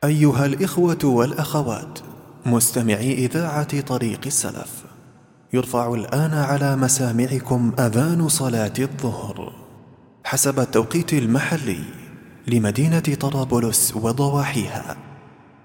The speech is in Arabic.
أيها الإخوة والأخوات مستمعي إذاعة طريق السلف، يرفع الآن على مسامعكم أذان صلاة الظهر حسب التوقيت المحلي لمدينة طرابلس وضواحيها.